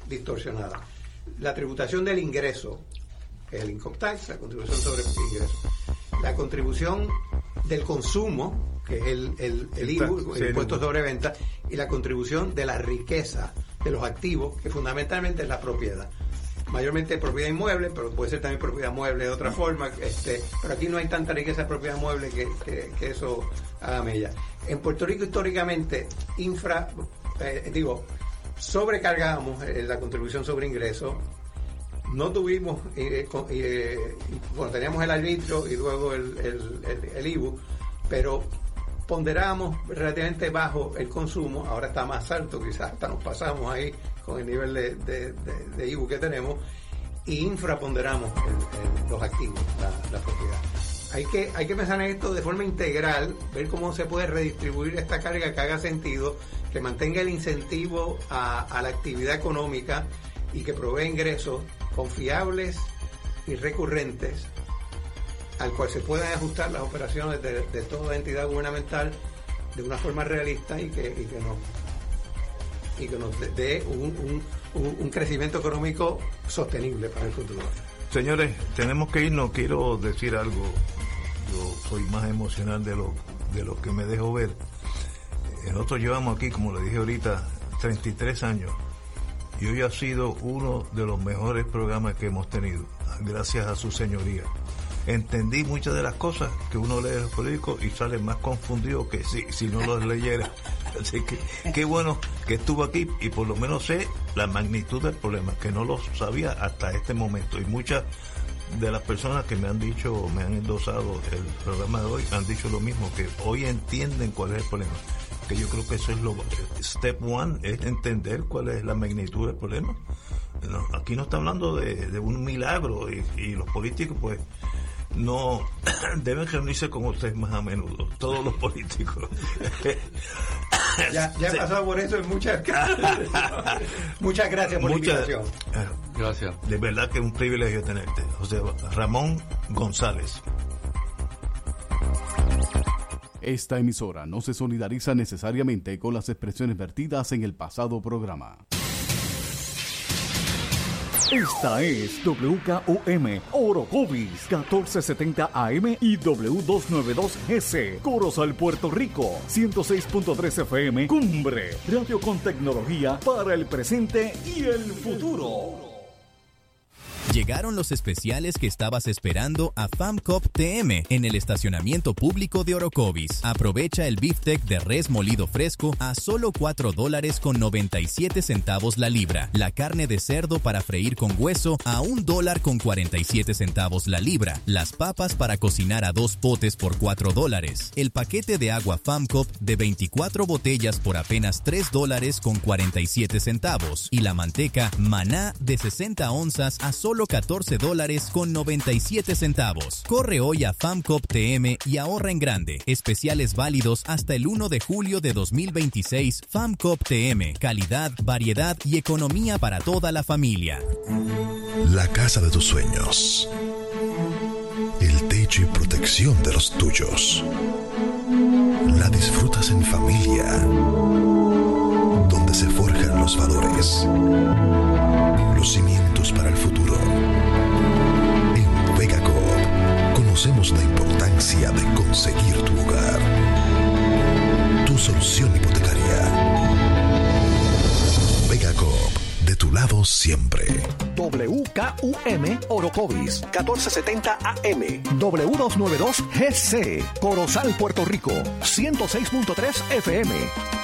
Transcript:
distorsionada. La tributación del ingreso, que es el income tax, la contribución sobre el ingreso. La contribución del consumo, que es el IVU, el impuesto sobre venta, y la contribución de la riqueza de los activos, que fundamentalmente es la propiedad. Mayormente propiedad inmueble, pero puede ser también propiedad mueble de otra forma, pero aquí no hay tanta riqueza de propiedad mueble que eso haga mella. En Puerto Rico históricamente sobrecargamos la contribución sobre ingresos. No tuvimos, teníamos el arbitrio y luego el IVU, pero ponderamos relativamente bajo el consumo. Ahora está más alto, quizás hasta nos pasamos ahí con el nivel de IVU que tenemos, y infraponderamos los activos, la propiedad. Hay que pensar en esto de forma integral, ver cómo se puede redistribuir esta carga que haga sentido, que mantenga el incentivo a la actividad económica y que provee ingresos confiables y recurrentes, al cual se puedan ajustar las operaciones de toda entidad gubernamental de una forma realista y que nos dé un crecimiento económico sostenible para el futuro. Señores, tenemos que irnos. Quiero decir algo. Yo soy más emocional de lo que me dejo ver. Nosotros llevamos aquí, como le dije ahorita, 33 años. Y hoy ha sido uno de los mejores programas que hemos tenido, gracias a su señoría. Entendí muchas de las cosas que uno lee en los periódicos y sale más confundido que si no los leyera. Así que qué bueno que estuvo aquí y por lo menos sé la magnitud del problema, que no lo sabía hasta este momento. Y muchas de las personas que me han dicho, me han endosado el programa de hoy, han dicho lo mismo, que hoy entienden cuál es el problema. Que yo creo que eso es step one, es entender cuál es la magnitud del problema. No, aquí no está hablando de un milagro y los políticos pues no deben reunirse con ustedes más a menudo, todos los políticos. Ya he pasado por eso en muchas muchas gracias por la invitación. Gracias. De verdad que es un privilegio tenerte. José Ramón González. Esta emisora no se solidariza necesariamente con las expresiones vertidas en el pasado programa. Esta es WKOM Orocovis 1470 AM y W292GC Corozal, Puerto Rico 106.3 FM Cumbre, radio con tecnología para el presente y el futuro. Llegaron los especiales que estabas esperando a FAMCOP TM en el estacionamiento público de Orocovis. Aprovecha el beefsteak de res molido fresco a solo $4.97 la libra. La carne de cerdo para freír con hueso a $1.47 la libra. Las papas para cocinar a 2 potes por $4. El paquete de agua FAMCOP de 24 botellas por apenas $3.47. Y la manteca Maná de 60 onzas a solo $14.97. Corre hoy a FAMCOP TM y ahorra en grande. Especiales válidos hasta el 1 de julio de 2026. FAMCOP TM. Calidad, variedad y economía para toda la familia. La casa de tus sueños. El techo y protección de los tuyos. La disfrutas en familia. Donde se forjan los valores. Los cimientos para el futuro. En Vega Coop conocemos la importancia de conseguir tu hogar. Tu solución hipotecaria. Vega Coop, de tu lado siempre. WKUM Orocovis 1470 AM W292GC Corozal, Puerto Rico 106.3 FM